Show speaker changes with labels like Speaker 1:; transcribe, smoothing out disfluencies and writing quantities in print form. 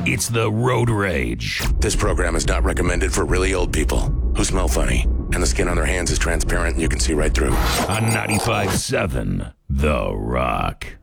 Speaker 1: It's the Road Rage.
Speaker 2: This program is not recommended for really old people who smell funny, and the skin on their hands is transparent and you can see right through.
Speaker 1: On 95.7 The Rock.